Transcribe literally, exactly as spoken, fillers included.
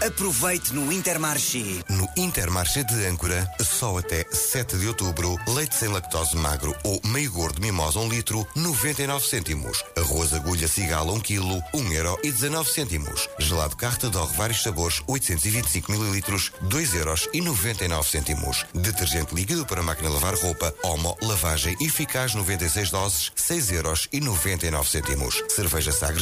Aproveite no Intermarché. No Intermarché de Âncora, só até sete de outubro, leite sem lactose magro ou meio gordo mimosa um litro, noventa e nove cêntimos. Arroz agulha cigala um quilo, um euro e dezanove cêntimos. Gelado Carta D'Or vários sabores, oitocentos e vinte e cinco mililitros, dois euros e noventa e nove cêntimos. Detergente líquido para máquina de lavar roupa, Omo, lavagem eficaz noventa e seis doses, seis euros e noventa e nove cêntimos. Cerveja Sagres